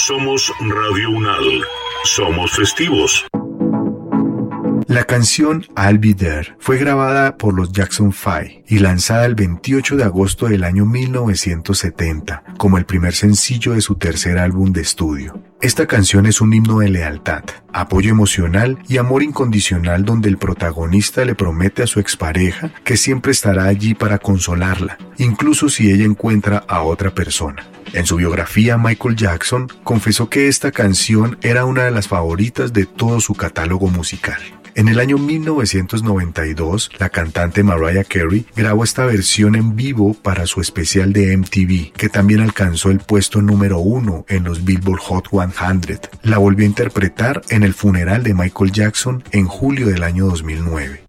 Somos Radio Unal. Somos festivos. La canción I'll Be There fue grabada por los Jackson 5 y lanzada el 28 de agosto del año 1970 como el primer sencillo de su tercer álbum de estudio. Esta canción es un himno de lealtad, apoyo emocional y amor incondicional, donde el protagonista le promete a su expareja que siempre estará allí para consolarla, incluso si ella encuentra a otra persona. En su biografía, Michael Jackson confesó que esta canción era una de las favoritas de todo su catálogo musical. En el año 1992, la cantante Mariah Carey grabó esta versión en vivo para su especial de MTV, que también alcanzó el puesto número 1 en los Billboard Hot 100. La volvió a interpretar en el funeral de Michael Jackson en julio del año 2009.